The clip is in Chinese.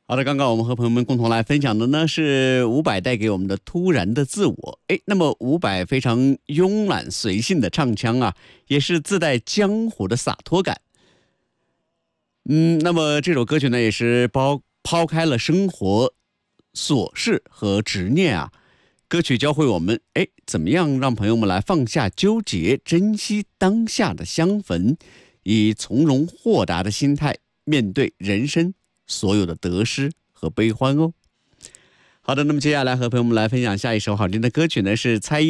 好的，刚刚我们和朋友们共同来分享的呢是伍佰带给我们的突然的自我。那么伍佰非常慵懒随性的唱腔啊，也是自带江湖的洒脱感。那么这首歌曲呢，也是抛开了生活琐事和执念啊。歌曲教会我们，怎么样让朋友们来放下纠结，珍惜当下的相逢，以从容豁达的心态面对人生所有的得失和悲欢哦。好的，那么接下来和朋友们来分享下一首好听的歌曲呢，是蔡依